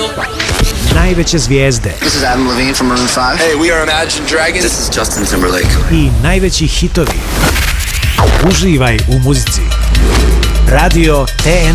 pitanju najveće zvijezde. This is Adam Levine from Maroon 5. Hey, we are Imagine Dragons. This is Justin Timberlake. I najveći hitovi. Uživaj u muzici. Radio TN